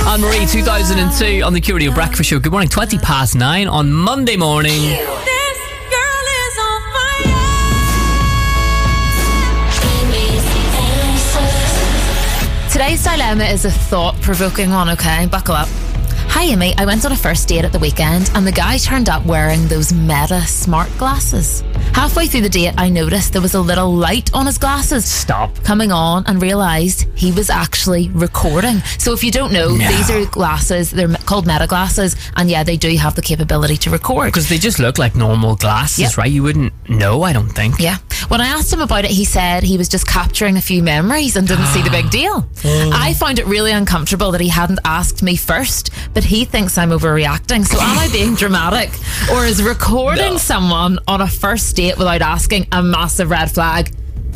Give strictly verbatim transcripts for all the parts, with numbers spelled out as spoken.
Anne-Marie, two thousand two on the Q Radio Breakfast Show. Good morning, twenty past nine on Monday morning. This girl is on fire. Today's dilemma is a thought-provoking one, okay? Buckle up. Hi Amy, I went on a first date at the weekend and the guy turned up wearing those Meta smart glasses. Halfway through the date I noticed there was a little light on his glasses. Stop. Coming on and realised he was actually recording. So if you don't know, No. these are glasses, they're called Meta glasses, and yeah, they do have the capability to record. Because they just look like normal glasses, Yep. right? You wouldn't know, I don't think. Yeah. When I asked him about it, he said he was just capturing a few memories and didn't see the big deal. I found it really uncomfortable that he hadn't asked me first, but he thinks I'm overreacting. So am I being dramatic? Or is recording No. someone on a first date without asking a massive red flag?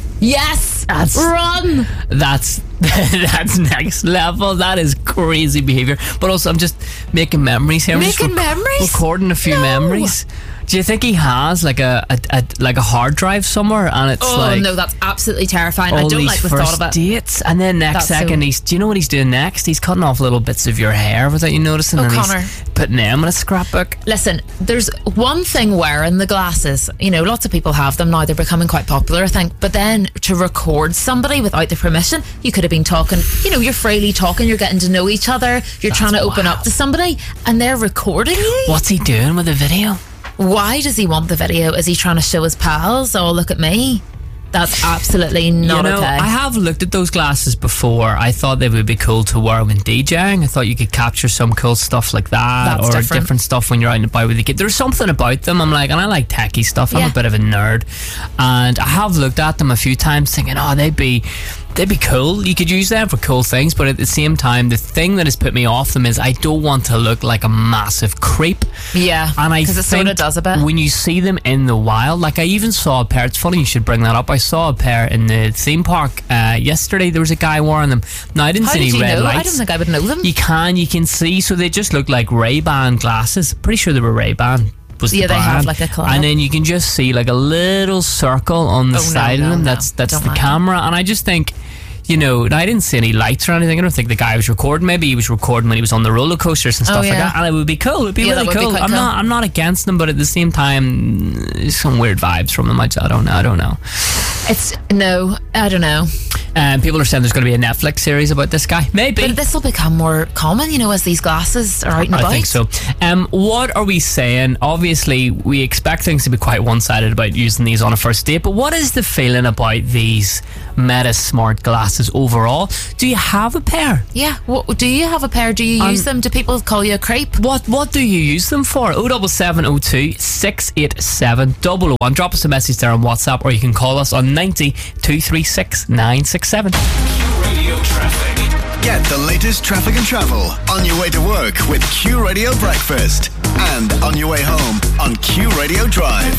Yes! That's- Run! That's that's next level. That is crazy behaviour. But also, I'm just making memories here. I'm just Making memories? recording a few No. memories. Do you think he has like a, a, a like a hard drive somewhere, and it's Oh like no, that's absolutely terrifying. all I don't these like the first thought of it. dates, and then next That's second so- he's. Do you know what he's doing next? He's cutting off little bits of your hair without you noticing, Oh, and Connor. he's putting them in a scrapbook. Listen, there's one thing wearing the glasses. You know, lots of people have them now. They're becoming quite popular, I think. But then to record somebody without their permission, you could have been talking, you know, you're freely talking, you're getting to know each other, you're That's trying to open wild. up to somebody, and they're recording you. What's he doing with the video? Why does he want the video? Is he trying to show his pals? Oh, look at me. That's absolutely not you know, okay. I have looked at those glasses before. I thought they would be cool to wear when DJing. I thought you could capture some cool stuff like that, That's or different. different stuff when you're out and about with the kid. There's something about them. I'm like, and I like techie stuff. I'm Yeah. a bit of a nerd, and I have looked at them a few times, thinking, oh, they'd be. They'd be cool. You could use them for cool things, but at the same time, the thing that has put me off them is I don't want to look like a massive creep. yeah, And I because it think sort of does a bit. when you see them in the wild, like I even saw a pair. It's funny you should bring that up. I saw a pair in the theme park uh, yesterday. There was a guy wearing them. Now I didn't How see did any you red know? lights. I don't think I would know them. You can, you can see. So they just look like Ray-Ban glasses. Pretty sure they were Ray-Ban. Was the Yeah, they have brand. like a collab. And then you can just see like a little circle on the Oh, no, side no, of them. no. That's that's Don't the like camera. And I just think. You know, I didn't see any lights or anything. I don't think the guy was recording. Maybe he was recording when he was on the roller coasters and Oh, stuff like yeah. that. And it would be cool. It would be Yeah, that really would be cool. quite I'm cool. not. I'm not against them, but at the same time, there's some weird vibes from them. I, I don't know. I don't know. It's no, I don't know. Um, people are saying there's going to be a Netflix series about this guy. Maybe. But this will become more common, you know, as these glasses are out and about. I think so. Um, what are we saying? Obviously, we expect things to be quite one-sided about using these on a first date, but what is the feeling about these Meta smart glasses overall? Do you have a pair? Yeah. What, do you have a pair? Do you Um, use them? Do people call you a creep? What what do you use them for? oh seven seven oh two, six eight seven, zero zero one. Drop us a message there on WhatsApp, or you can call us on ninety, two three six, nine six seven. Radio traffic. Get the latest traffic and travel on your way to work with Q Radio Breakfast, and on your way home on Q Radio Drive.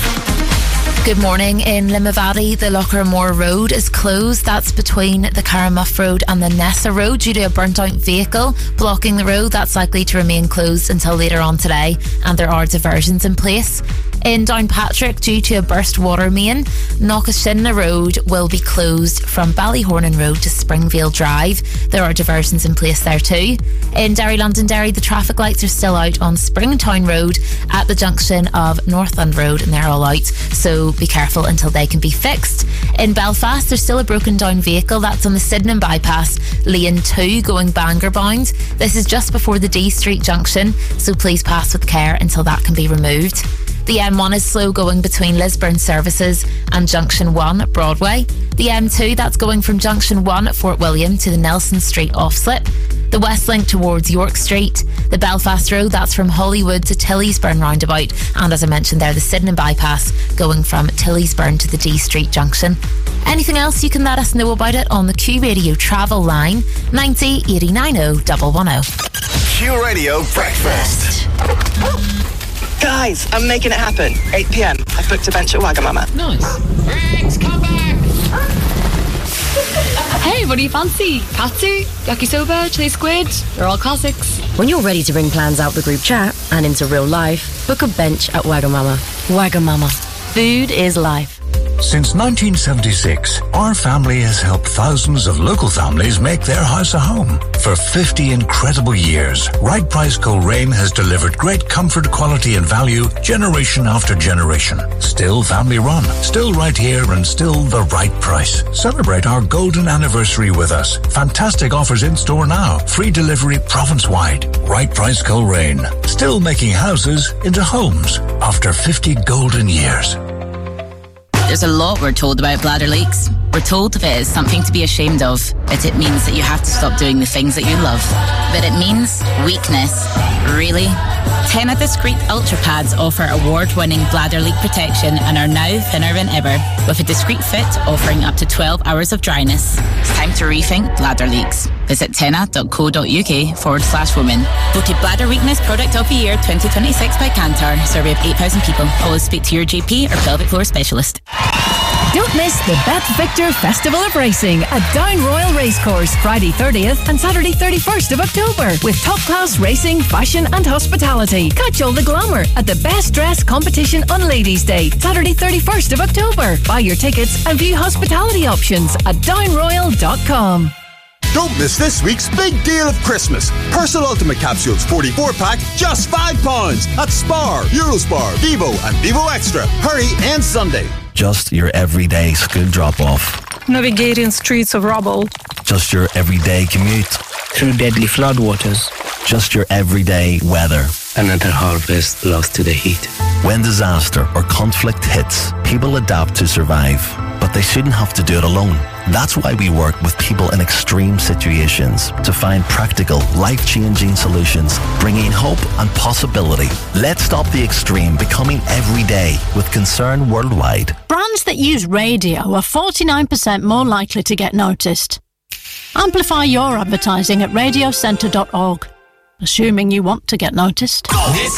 Good morning. In Limavady, the Lochermore Road is closed. That's between the Caramuff Road and the Nessa Road due to a burnt out vehicle blocking the road. That's likely to remain closed until later on today, and there are diversions in place. In Downpatrick, due to a burst water main, Knockashinna Road will be closed from Ballyhornan Road to Springvale Drive. There are diversions in place there too. In Derry Londonderry, the traffic lights are still out on Springtown Road at the junction of Northland Road, and they're all out, so be careful until they can be fixed. In Belfast, there's still a broken down vehicle that's on the Sydenham bypass, lane two, going Bangor bound. This is just before the D Street junction, so please pass with care until that can be removed. The M one is slow going between Lisburn Services and Junction one, Broadway. The M two, that's going from Junction one, Fort William, to the Nelson Street off-slip. The West Link towards York Street. The Belfast Road, that's from Hollywood to Tillysburn roundabout. And as I mentioned there, the Sydenham bypass going from Tillysburn to the D Street junction. Anything else, you can let us know about it on the Q Radio travel line, ninety, eight nine oh, one one oh. Q Radio Breakfast. Guys, I'm making it happen. eight p.m. I've booked a bench at Wagamama. Nice. Thanks, come back! Hey, what do you fancy? Katsu, yakisoba, chili squid? They're all classics. When you're ready to bring plans out the group chat and into real life, book a bench at Wagamama. Wagamama. Food is life. Since nineteen seventy-six, our family has helped thousands of local families make their house a home. For fifty incredible years, Right Price Coleraine has delivered great comfort, quality and value generation after generation. Still family run, still right here and still the right price. Celebrate our golden anniversary with us. Fantastic offers in store now. Free delivery province-wide. Right Price Coleraine. Still making houses into homes after fifty golden years. There's a lot we're told about bladder leaks. We're told if it is something to be ashamed of, that it means that you have to stop doing the things that you love. But it means weakness. Really? Tena Discreet Ultra Pads offer award-winning bladder leak protection and are now thinner than ever, with a discreet fit offering up to twelve hours of dryness. It's time to rethink bladder leaks. Visit tena.co.uk forward slash women. Voted Bladder Weakness Product of the Year twenty twenty-six by Kantar. Survey of eight thousand people. Always speak to your G P or pelvic floor specialist. Don't miss the Bet Victor Festival of Racing at Down Royal Racecourse, Friday thirtieth and Saturday thirty-first of October, with top-class racing, fashion and hospitality. Catch all the glamour at the Best Dress Competition on Ladies' Day, Saturday thirty-first of October. Buy your tickets and view hospitality options at down royal dot com. Don't miss this week's big deal of Christmas. Persil Ultimate Capsules forty-four pack, just five pounds at Spar, Eurospar, Vivo and Vivo Extra. Hurry and Sunday. Just your everyday school drop-off. Navigating streets of rubble. Just your everyday commute. Through deadly floodwaters. Just your everyday weather. Another harvest lost to the heat. When disaster or conflict hits, people adapt to survive. But they shouldn't have to do it alone. That's why we work with people in extreme situations to find practical, life-changing solutions, bringing hope and possibility. Let's stop the extreme becoming everyday with Concern Worldwide. Brands that use radio are forty-nine percent more likely to get noticed. Amplify your advertising at radio centre dot org, assuming you want to get noticed.